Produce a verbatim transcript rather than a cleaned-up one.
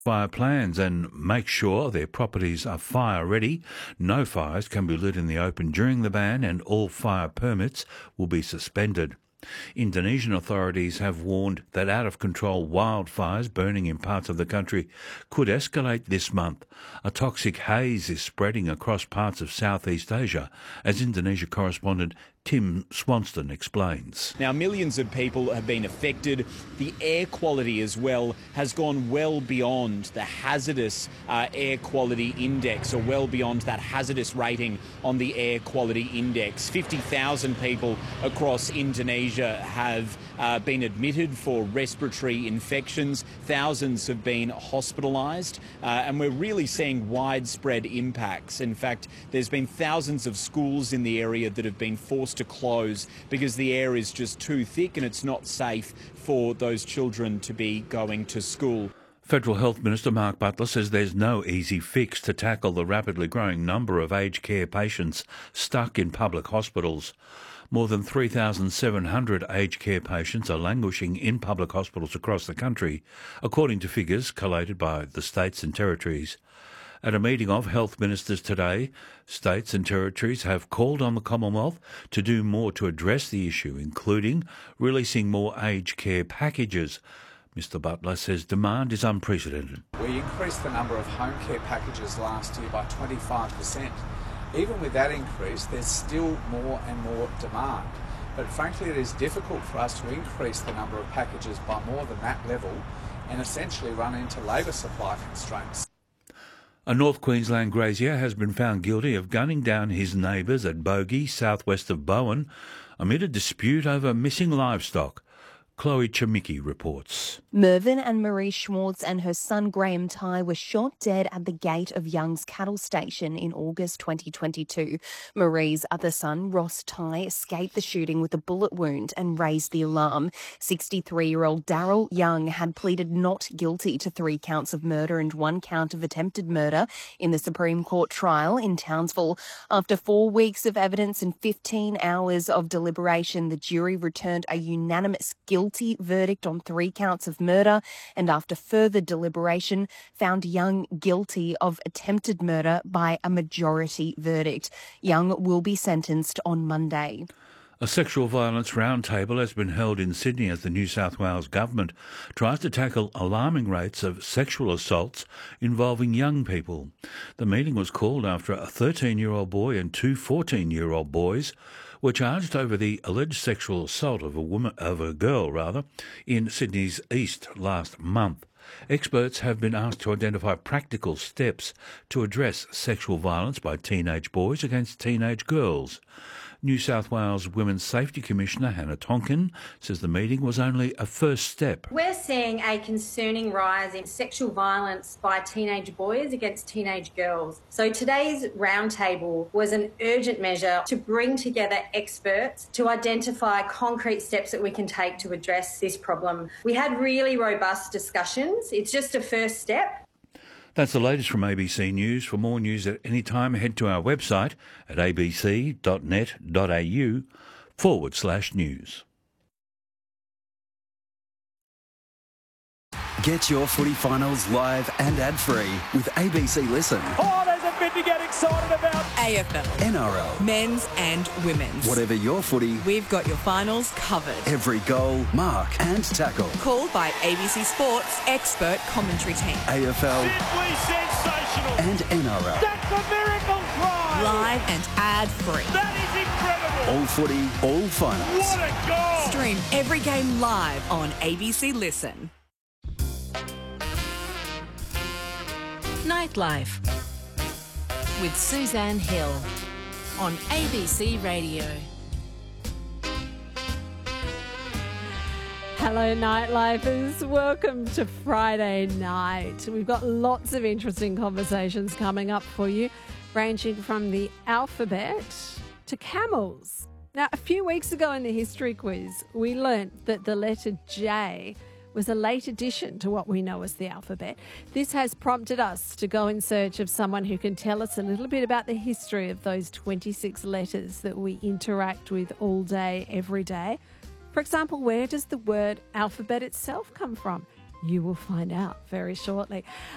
fire plans and make sure their properties are fire ready. No fires can be lit in the open during the ban, and all fire permits will be suspended. Indonesian authorities have warned that out-of-control wildfires burning in parts of the country could escalate this month. A toxic haze is spreading across parts of Southeast Asia, as Indonesia correspondent Tim Swanston explains. Now, millions of people have been affected. The air quality as well has gone well beyond the hazardous uh, air quality index, or well beyond that hazardous rating on the air quality index. fifty thousand people across Indonesia have uh, been admitted for respiratory infections. Thousands have been hospitalised, uh, and we're really seeing widespread impacts. In fact, there's been thousands of schools in the area that have been forced to close because the air is just too thick and it's not safe for those children to be going to school. Federal Health Minister Mark Butler says there's no easy fix to tackle the rapidly growing number of aged care patients stuck in public hospitals. More than three thousand seven hundred aged care patients are languishing in public hospitals across the country, according to figures collated by the states and territories. At a meeting of health ministers today, states and territories have called on the Commonwealth to do more to address the issue, including releasing more aged care packages. Mister Butler says demand is unprecedented. We increased the number of home care packages last year by twenty-five percent. Even with that increase, there's still more and more demand. But frankly, it is difficult for us to increase the number of packages by more than that level and essentially run into labour supply constraints. A North Queensland grazier has been found guilty of gunning down his neighbours at Bogey, southwest of Bowen, amid a dispute over missing livestock. Chloe Chemicki reports. Mervyn and Marie Schwartz and her son Graham Ty were shot dead at the gate of Young's cattle station in August twenty twenty-two. Marie's other son, Ross Ty, escaped the shooting with a bullet wound and raised the alarm. sixty-three-year-old Daryl Young had pleaded not guilty to three counts of murder and one count of attempted murder in the Supreme Court trial in Townsville. After four weeks of evidence and fifteen hours of deliberation, the jury returned a unanimous guilty verdict on three counts of murder, and after further deliberation found Young guilty of attempted murder by a majority verdict. Young will be sentenced on Monday. A sexual violence roundtable has been held in Sydney as the New South Wales government tries to tackle alarming rates of sexual assaults involving young people. The meeting was called after a thirteen-year-old boy and two fourteen-year-old boys were charged over the alleged sexual assault of a woman, of a girl rather, in Sydney's east last month. Experts have been asked to identify practical steps to address sexual violence by teenage boys against teenage girls. New South Wales Women's Safety Commissioner Hannah Tonkin says the meeting was only a first step. We're seeing a concerning rise in sexual violence by teenage boys against teenage girls. So today's roundtable was an urgent measure to bring together experts to identify concrete steps that we can take to address this problem. We had really robust discussions. It's just a first step. That's the latest from A B C News. For more news at any time, head to our website at abc.net.au forward slash news. Get your footy finals live and ad-free with A B C Listen. Oh, there's a bit to get excited about. A F L, N R L, men's and women's. Whatever your footy, we've got your finals covered. Every goal, mark and tackle. Called by A B C Sports expert commentary team. A F L. Simply sensational. And N R L. That's a miracle try. Live and ad-free. That is incredible. All footy, all finals. What a goal. Stream every game live on A B C Listen. Nightlife with Suzanne Hill on A B C Radio. Hello, Nightlifers. Welcome to Friday night. We've got lots of interesting conversations coming up for you, ranging from the alphabet to camels. Now, a few weeks ago in the history quiz, we learnt that the letter J was a late addition to what we know as the alphabet. This has prompted us to go in search of someone who can tell us a little bit about the history of those twenty-six letters that we interact with all day, every day. For example, where does the word alphabet itself come from? You will find out very shortly.